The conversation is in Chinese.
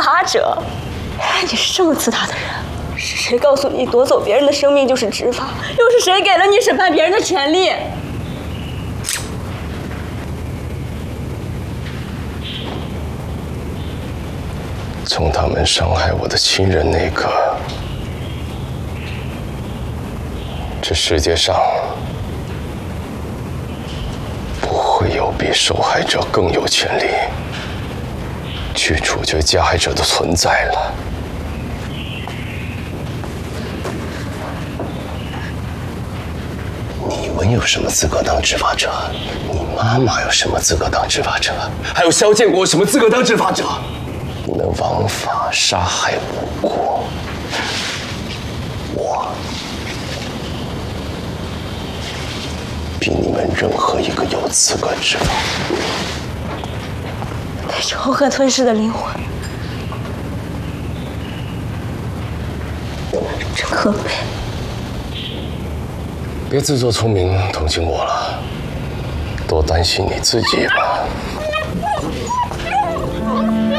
法者。你是这么自大的人，是谁告诉你夺走别人的生命就是执法？又是谁给了你审判别人的权利？ 从他们伤害我的亲人那刻，这世界上不会有比受害者更有权利去处决加害者的存在了。你们有什么资格当执法者？你妈妈有什么资格当执法者？还有肖建国有什么资格当执法者？你们枉法杀害无辜，我比你们任何一个有资格执法。 被仇恨吞噬的灵魂，真可悲。 别自作聪明同情我了，多担心你自己吧。